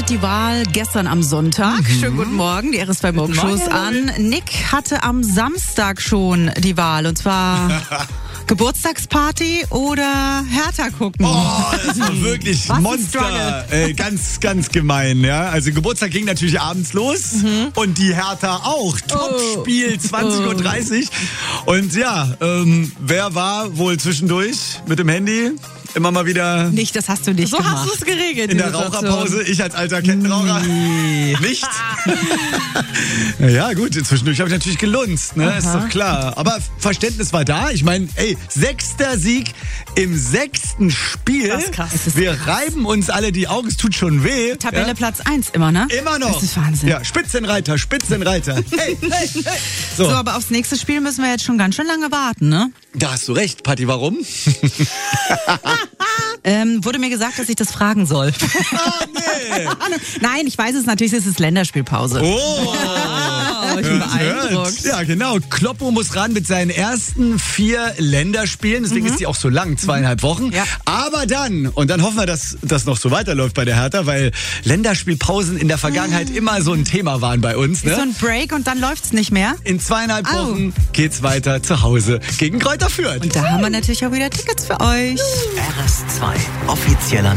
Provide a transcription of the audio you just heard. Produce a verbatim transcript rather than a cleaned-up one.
stand die Wahl gestern am Sonntag. Mhm. Schönen guten Morgen, die R S zwei Morgenshow ist an. Nick hatte am Samstag schon die Wahl und zwar Geburtstagsparty oder Hertha gucken. Oh, das war wirklich Was Monster. Äh, ganz, ganz gemein, ja. Also Geburtstag ging natürlich abends los mhm. und die Hertha auch. Topspiel, zwanzig Uhr dreißig. Und ja, ähm, wer war wohl zwischendurch mit dem Handy? Immer mal wieder. Nicht, das hast du nicht so gemacht. So hast du es geregelt. In der Raucherpause, ich als alter Kettenraucher. Nee. Nicht? Ja gut, zwischendurch habe ich natürlich gelunzt, ne? Aha. Ist doch klar. Aber Verständnis war da. Ich meine, ey, sechster Sieg im sechsten Spiel. Das ist krass. Wir reiben uns alle die Augen, es tut schon weh. Tabelle ja? Platz eins immer, ne? Immer noch. Das ist Wahnsinn. Ja, Spitzenreiter, Spitzenreiter. Hey, hey, hey. So. so, aber aufs nächste Spiel müssen wir jetzt schon ganz schön lange warten, ne? Da hast du recht, Patti, warum? ähm, wurde mir gesagt, dass ich das fragen soll. Ah, nee. Nein, ich weiß es natürlich, es ist Länderspielpause. Oh, ich bin beeindruckt. Ja, genau. Kloppo muss ran mit seinen ersten vier Länderspielen. Deswegen mhm. ist die auch so lang, zweieinhalb Wochen. Ja. Aber dann, und dann hoffen wir, dass das noch so weiterläuft bei der Hertha, weil Länderspielpausen in der Vergangenheit mhm. immer so ein Thema waren bei uns. Ne? So ein Break und dann läuft's nicht mehr. In zweieinhalb Wochen oh. geht's weiter zu Hause gegen Kräuter Fürth. Und da haben wir natürlich auch wieder Tickets für euch. R S zwei, offizieller